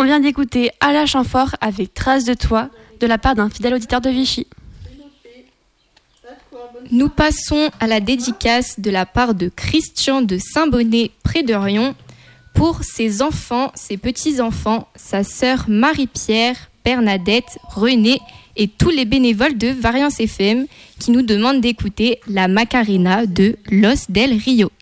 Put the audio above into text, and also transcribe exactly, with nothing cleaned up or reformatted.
vient d'écouter Alain Chamfort avec Trace de toi de la part d'un fidèle auditeur de Vichy. Nous passons à la dédicace de la part de Christian de Saint-Bonnet près de Rion pour ses enfants, ses petits-enfants, sa sœur Marie-Pierre, Bernadette, René et tous les bénévoles de Variance F M qui nous demandent d'écouter la Macarena de Los del Rio.